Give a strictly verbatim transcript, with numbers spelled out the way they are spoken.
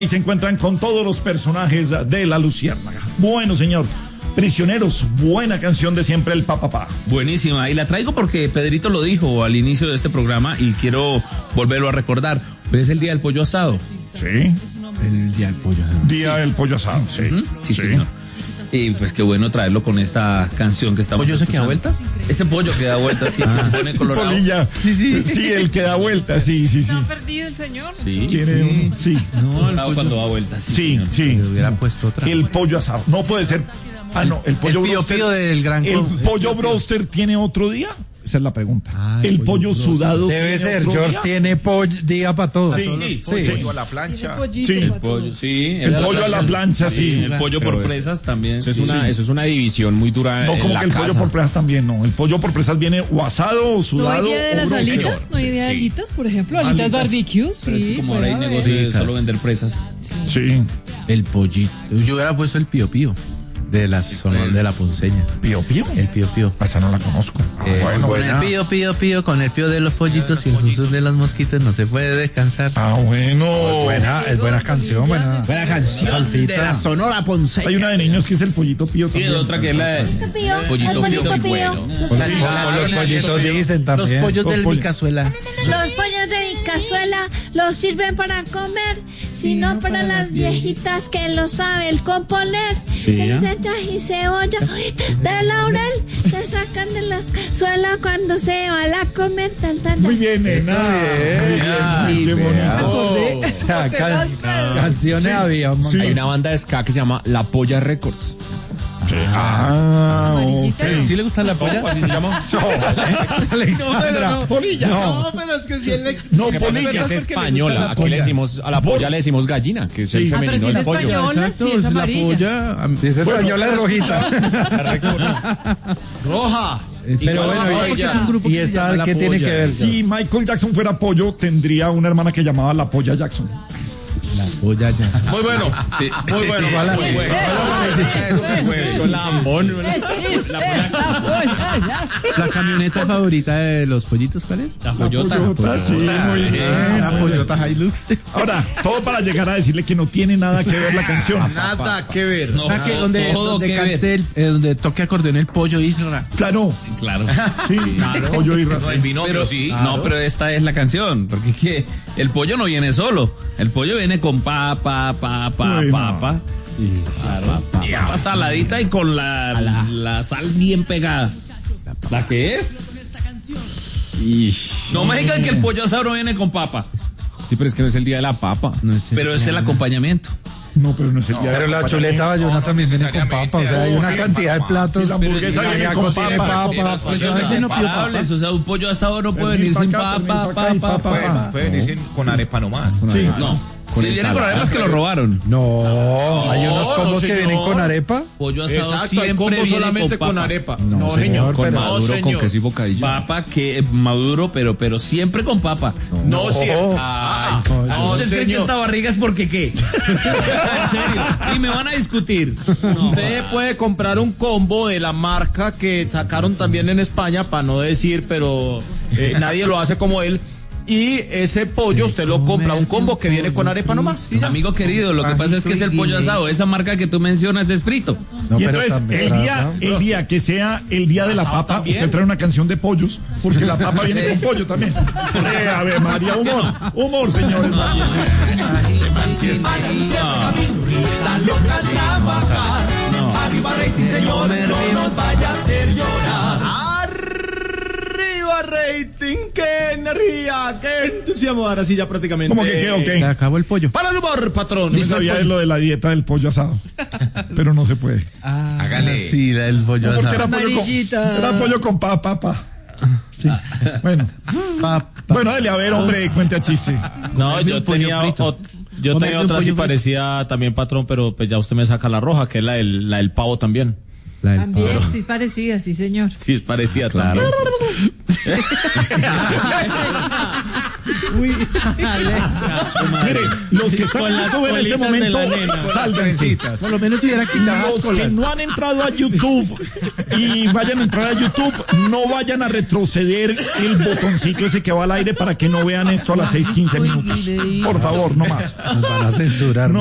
Y se encuentran con todos los personajes de La Luciérnaga. Bueno, señor, Prisioneros, buena canción de siempre, el papapá. Buenísima, y la traigo porque Pedrito lo dijo al inicio de este programa y quiero volverlo a recordar. Pues es el día del pollo asado. Sí. El día del pollo asado. Día del pollo asado, sí. Uh-huh. Sí, sí, señor. Y pues qué bueno traerlo con esta canción que estamos ¿Pollo se queda vueltas? Ese pollo que da vueltas, sí, que se pone colorado. Polilla. Sí, sí. Sí, el que da vueltas, sí, sí, sí. ¿Está perdido el señor? Sí. ¿Quiere? Sí. sí. No, el pollo cuando da vueltas. Sí, sí. sí. Le hubieran puesto otra. El pollo asado. No puede ser. Ah, no, el pollo el pío, broster. pío del gran ¿El el pollo broster tiene otro día? Esa es la pregunta. Ah, el, el pollo, pollo sudado. Debe ser, George día? Tiene pollo, día para todo. Sí, sí, sí. sí. Pollo a la plancha. Sí. El pollo, sí. El, el pollo a la plancha, sí. sí. El pollo por presas también. Eso es, sí, una, sí. eso es una división muy dura. No, en como la que el casa. pollo por presas también, no. El pollo por presas viene o asado o sudado. ¿No hay día de o las broster. alitas? ¿No hay día de Sí. alitas, por ejemplo? ¿Alitas, Alitas. barbecue? Pero es Sí, que como ahora hay puede negocio de haber. solo vender presas. Sí. El pollito. Yo hubiera puesto el pío pío de la zona de la Ponceña. ¿Pío pío? El pío pío. Esa no la conozco. Ah, Eh, bueno, con buena. el pío pío pío, con el pío de los pollitos y el susus de los mosquitos no se puede descansar. Ah, bueno. Buena, es buena canción, buena. Buena canción Salsita. de la Sonora Ponceña. Hay una de niños que es el pollito pío Sí, también. otra que es la de pollito pío muy bueno. O los, o los pollitos dicen Los también. pollos Los del pollos. mi cazuela. Los pollos de mi cazuela los sirven para comer, sino para las viejitas que lo saben componer. Se les echa y cebolla de laurel, se sacan de la cazuela cuando se va a comer. Tan, tan, Muy tan. bien, nena. Muy bien. Qué bonito. O sea, can- canciones había. un montón. Hay una banda de ska que se llama La Polla Records. Ah, Amarillita. ok. ¿Sí le gusta la polla? ¿Así se llama? Alexandra. Polilla. No. pero es que si él le... No, Lo que pasa es que polilla. es española. Aquí le decimos, a la polla le decimos gallina, que es Sí. el Ah, pero femenino si del es pollo. española, sí, es la amarilla. polla. Si es española es rojita. Roja. Pero bueno, porque es un grupo y que se llama esta, La ¿qué tiene Polla. que ver? Si Michael Jackson fuera pollo, tendría una hermana que llamaba la Polla Jackson. La polla ya. Muy bueno. Sí, muy bueno. Igual a- Muy bueno. Con lambón. La camioneta favorita de los pollitos, ¿cuál es? La La pollota. Pollota, sí, muy bien. La Pollota Hilux. Ahora, todo para llegar a decirle que no tiene nada que ver la canción. Nada que ver. No, que donde, todo donde que cante el, eh, donde toque acordeón el pollo Isra. Claro, Claro. sí, pollo y raza. Pero, no, pero esta es la canción, porque es que el pollo no viene solo, el pollo viene con papa, papa, Uy, no. papa, papa, papa saladita y con la, la, la sal bien pegada. ¿La que es? No me digan que el pollo asado no viene con papa, Sí, pero es que no es el día de la papa. No es el- pero es el acompañamiento. No, pero no es el día de Pero la chuleta bayona también viene con papa. O sea, hay una cantidad de platos. La hamburguesa El viene ajiaco con tiene papa. papa. Pues a veces no pido separables, o sea, un pollo asado no puede Venir venir sin pa' acá, papa, venir pa' acá y papa, papa. papa. Pueden decir con arepa nomás. Sí. No, si viene con arepas que lo robaron. No, hay unos No, combos no, que señor. vienen con arepa. Pollo asado Exacto, hay siempre combo viene solamente con, con papa. arepa. No, señor, Con pero maduro, con señor. queso y bocadillo. Papa que maduro, pero pero siempre con papa. No, sí. Ojo. Ay, No, no, ¿ustedes creen que señor. esta barriga es porque qué? En serio. Y me van a discutir. Usted puede comprar un combo de la marca que sacaron también en España, para no decir, pero eh, nadie lo hace como él. Y ese pollo usted lo compra, un combo que viene con arepa nomás. y ya. Amigo querido, lo que pasa es que es el pollo asado. Esa marca que tú mencionas es frito. No, Y pero entonces, también el traza. día, el día que sea el día de la papa, usted trae una canción de pollos, porque la papa viene con pollo también. Eh, a ver, María, humor, humor, señores. Arriba rating, qué energía, qué entusiasmo. Ahora sí ya prácticamente. ¿Cómo que qué o Se qué? acabó el pollo. Para el humor, patrón. Yo no sabía de lo de la dieta del pollo asado, pero no se puede. Ah, Hágale. Sí, la del pollo Porque era asado. pollo con, Amarillita. era pollo con papa, papa. Sí. Bueno, Pa- bueno, dale, a ver, hombre, cuente a chiste. No, Comerme yo un pollo tenía, frito. ot- yo Comerme tenía un otra así pollo frito. parecida también, patrón, pero pues ya usted me saca la roja, que es la del, la del pavo también. La del También, pavo. sí es parecida, sí, señor. Sí, es parecida Claro. también. Uy, Mire, los que están en YouTube en este momento, sálvense. Por lo menos hubiera quitado Los que no han entrado a YouTube y vayan a entrar a YouTube, no vayan a retroceder el botoncito ese que va al aire para que no vean esto a las seis quince minutos. Por favor, no más. Nos van a censurar.